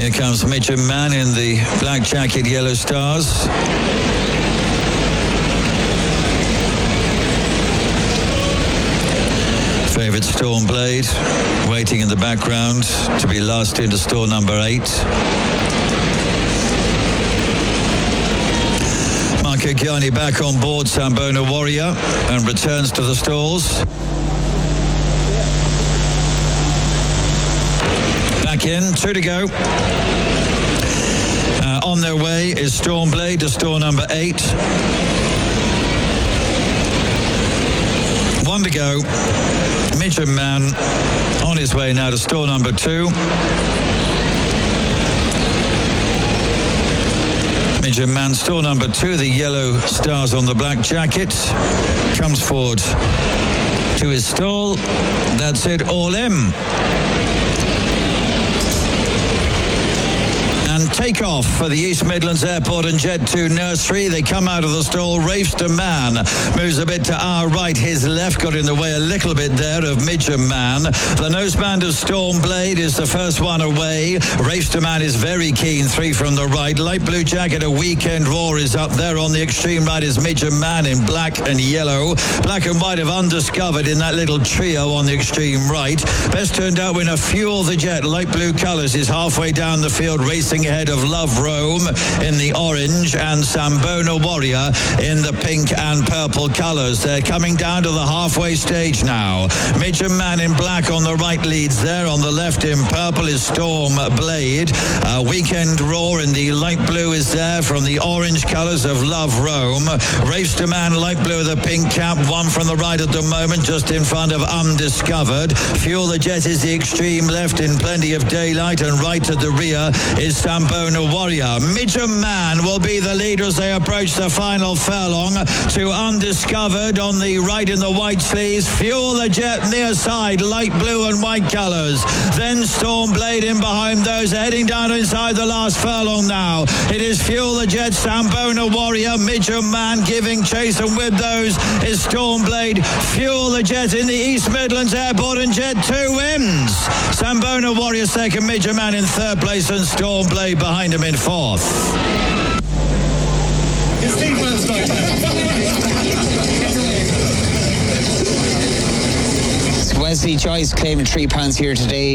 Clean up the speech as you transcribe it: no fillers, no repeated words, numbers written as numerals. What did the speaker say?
Here comes Midget Man in the black jacket, yellow stars. Favourite Stormblade, waiting in the background to be last into stall number 8. Marco Chiani back on board Sambona Warrior and returns to the stalls. Back in, 2 to go. On their way is Stormblade to stall number 8. 1 to go. Midget Man on his way now to stall number 2. Midget Man, stall number 2, the yellow stars on the black jacket, comes forward to his stall. That's it, all in. And take off for the East Midlands Airport and Jet 2 Nursery. They come out of the stall. Rafester Man moves a bit to our right. His left got in the way a little bit there of Midget Man. The noseband of Stormblade is the first one away. Rafester Man is very keen, 3 from the right. Light blue jacket, a Weekend Roar is up there. On the extreme right is Midget Man in black and yellow. Black and white have undiscovered in that little trio on the extreme right. Best turned out winner Fuel the Jet, light blue colours, is halfway down the field, racing ahead of Love Rome in the orange and Sambona Warrior in the pink and purple colours. They're coming down to the halfway stage now. Midget Man in black on the right leads there. On the left in purple is Stormblade. Weekend Roar in the light blue is there from the orange colours of Love Rome. Rafester Man light blue with a pink cap, 1 from the right at the moment, just in front of Undiscovered. Fuel the Jet is the extreme left in plenty of daylight, and right at the rear is Sambona Warrior. Midget Man will be the leader as they approach the final furlong to Undiscovered on the right in the white sleeves. Fuel the Jet near side, light blue and white colours. Then Stormblade in behind those, heading down inside the last furlong now. It is Fuel the Jet, Sambona Warrior, Midget Man giving chase, and with those is Stormblade. Fuel the Jet in the East Midlands Airport and Jet 2 wins. Sambona Warrior second, Midget Man in third place, and Stormblade behind him in fourth. Wesley Joyce claiming £3 here today.